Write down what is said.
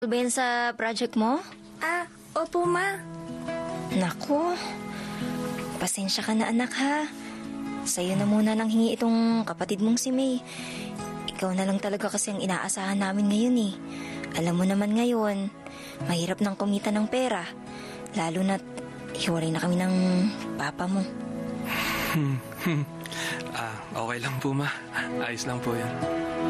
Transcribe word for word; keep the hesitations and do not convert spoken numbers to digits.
Ba yan sa project mo? Ah, opo, ma. Naku, pasensya ka na anak ha. Sa'yo na muna nang hingi itong kapatid mong si May. Ikaw na lang talaga kasi ang inaasahan namin ngayon eh. Alam mo naman ngayon, mahirap nang kumita ng pera. Lalo na't hiwalay na kami ng papa mo. ah, okay lang po, ma. Ayos lang po yan.